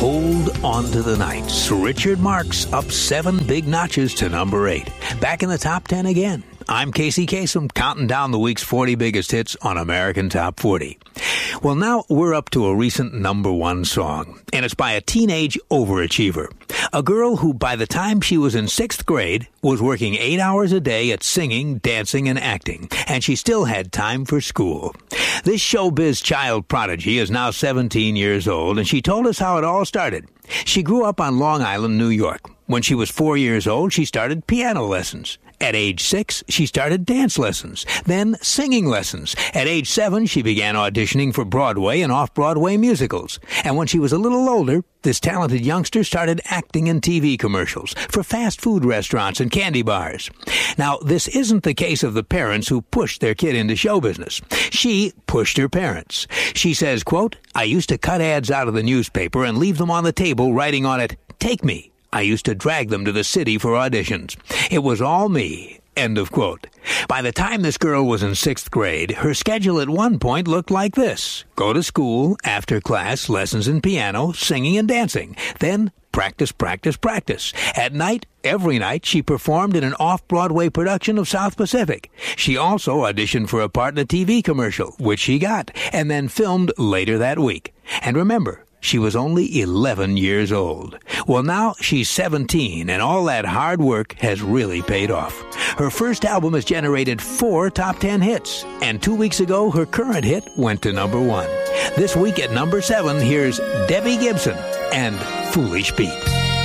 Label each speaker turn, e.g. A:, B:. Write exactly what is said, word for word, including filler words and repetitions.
A: Hold On to the Nights. Richard Marx up seven big notches to number eight. Back in the top ten again. I'm Casey Kasem, counting down the week's forty biggest hits on American Top forty. Well, now we're up to a recent number one song, and it's by a teenage overachiever. A girl who, by the time she was in sixth grade, was working eight hours a day at singing, dancing, and acting, and she still had time for school. This showbiz child prodigy is now seventeen years old, and she told us how it all started. She grew up on Long Island, New York. When she was four years old, she started piano lessons. At age six, she started dance lessons, then singing lessons. At age seven, she began auditioning for Broadway and off-Broadway musicals. And when she was a little older, this talented youngster started acting in T V commercials for fast food restaurants and candy bars. Now, this isn't the case of the parents who pushed their kid into show business. She pushed her parents. She says, quote, "I used to cut ads out of the newspaper and leave them on the table writing on it, 'Take me.' I used to drag them to the city for auditions. It was all me." End of quote. By the time this girl was in sixth grade, her schedule at one point looked like this. Go to school, after class, lessons in piano, singing and dancing. Then practice, practice, practice. At night, every night, she performed in an off-Broadway production of South Pacific. She also auditioned for a part in a T V commercial, which she got, and then filmed later that week. And remember, she was only eleven years old. Well, now she's seventeen, and all that hard work has really paid off. Her first album has generated four top ten hits, and two weeks ago, her current hit went to number one. This week at number seven, here's Debbie Gibson and Foolish Pete.